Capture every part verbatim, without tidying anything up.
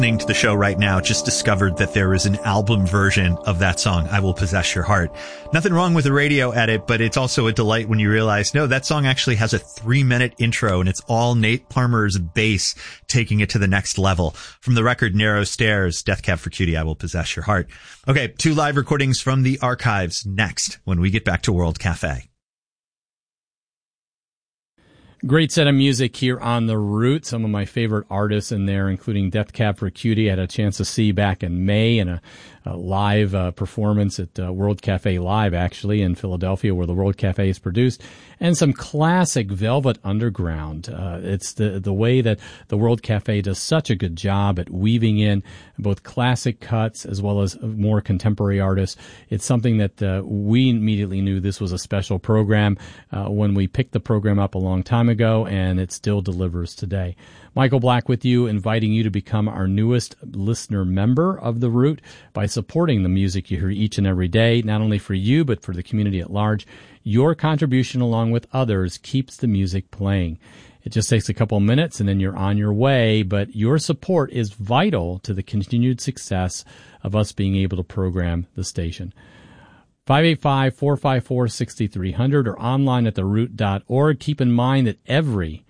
Listening to the show right now, just discovered that there is an album version of that song, I Will Possess Your Heart. Nothing wrong with the radio edit, but it's also a delight when you realize, no, that song actually has a three minute intro and it's all Nate Palmer's bass taking it to the next level. From the record Narrow Stairs, Death Cab for Cutie, I Will Possess Your Heart. Okay, two live recordings from the archives next when we get back to World Cafe. Great set of music here on The Root. Some of my favorite artists in there, including Death Cab for Cutie, I had a chance to see back in May in a, a live uh, performance at uh, World Cafe Live, actually, in Philadelphia, where the World Cafe is produced. And some classic Velvet Underground. Uh, it's the the way that the World Cafe does such a good job at weaving in both classic cuts as well as more contemporary artists. It's something that uh, we immediately knew this was a special program uh, when we picked the program up a long time ago, and it still delivers today. Michael Black with you, inviting you to become our newest listener member of The Root by supporting the music you hear each and every day, not only for you, but for the community at large. Your contribution, along with others, keeps the music playing. It just takes a couple minutes and then you're on your way, but your support is vital to the continued success of us being able to program the station. five eight five, four five four, six three zero zero or online at the root dot org. Keep in mind that every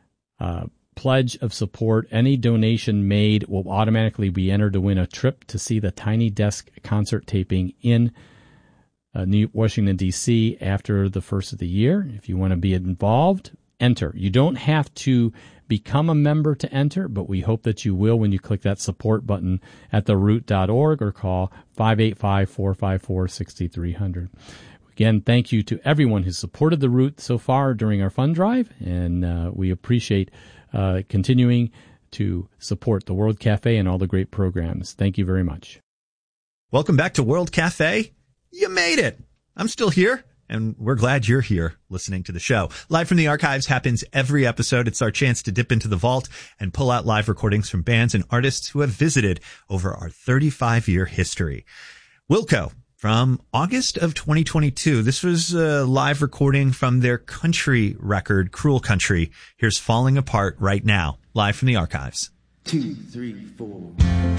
uh, pledge of support, any donation made, will automatically be entered to win a trip to see the Tiny Desk concert taping in uh, New Washington, D C after the first of the year. If you want to be involved, enter. You don't have to become a member to enter, but we hope that you will when you click that support button at the root dot org or call five eight five, four five four, six three zero zero. Again, thank you to everyone who supported The Root so far during our fund drive, and uh, we appreciate uh, continuing to support the World Cafe and all the great programs. Thank you very much. Welcome back to World Cafe. You made it. I'm still here, and we're glad you're here listening to the show. Live from the Archives happens every episode. It's our chance to dip into the vault and pull out live recordings from bands and artists who have visited over our thirty-five year history. Wilco, from August of twenty twenty-two. This was a live recording from their country record, Cruel Country. Here's Falling Apart right now, live from the archives. Two, three, four.